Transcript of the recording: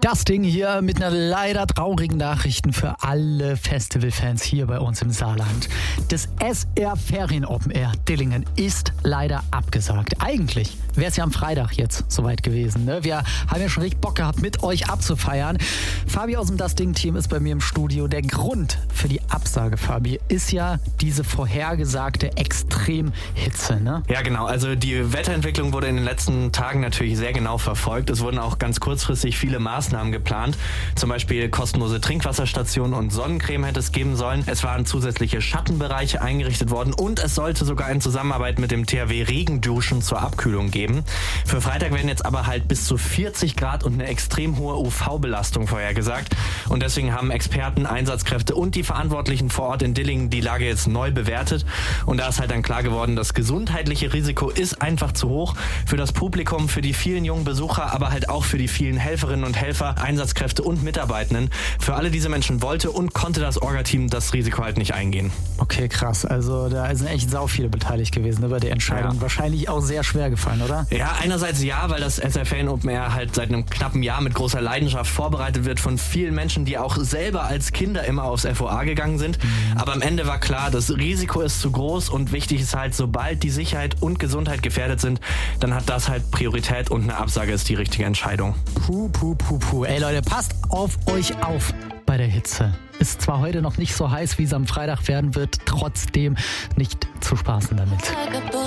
Das Ding hier mit einer leider traurigen Nachrichten für alle Festivalfans hier bei uns im Saarland. Das SR Ferien Open Air Dillingen ist leider abgesagt. Eigentlich wäre es ja am Freitag jetzt soweit gewesen. Ne? Wir haben ja schon richtig Bock gehabt, mit euch abzufeiern. Fabi aus dem Das Ding-Team ist bei mir im Studio. Der Grund für die Absage, Fabi, ist ja diese vorhergesagte Extremhitze. Ne? Ja, genau. Also die Wetterentwicklung wurde in den letzten Tagen natürlich sehr genau verfolgt. Es wurden auch ganz kurzfristig viele Maßnahmen geplant. Zum Beispiel kostenlose Trinkwasserstationen und Sonnencreme hätte es geben sollen. Es waren zusätzliche Schattenbereiche eingerichtet worden und es sollte sogar in Zusammenarbeit mit dem THW Regenduschen zur Abkühlung geben. Für Freitag werden jetzt aber halt bis zu 40 Grad und eine extrem hohe UV-Belastung vorhergesagt. Und deswegen haben Experten, Einsatzkräfte und die Verantwortlichen vor Ort in Dillingen die Lage jetzt neu bewertet. Und da ist halt dann klar geworden, das gesundheitliche Risiko ist einfach zu hoch für das Publikum, für die vielen jungen Besucher, aber halt auch für die vielen Helferinnen und Helfer, Einsatzkräfte und Mitarbeitenden. Für alle diese Menschen wollte und konnte das Orga-Team das Risiko halt nicht eingehen. Okay, krass. Also da sind echt sau viele beteiligt gewesen bei der Entscheidung. Ja. Wahrscheinlich auch sehr schwer gefallen, oder? Ja, einerseits ja, weil das SR Ferien Open Air halt seit einem knappen Jahr mit großer Leidenschaft vorbereitet wird von vielen Menschen, die auch selber als Kinder immer aufs FOA gegangen sind. Aber am Ende war klar, das Risiko ist zu groß und wichtig ist halt, sobald die Sicherheit und Gesundheit gefährdet sind, dann hat das halt Priorität und eine Absage ist die richtige Entscheidung. Puh. Ey Leute, passt auf euch auf bei der Hitze. Ist zwar heute noch nicht so heiß, wie es am Freitag werden wird, trotzdem nicht zu spaßen damit.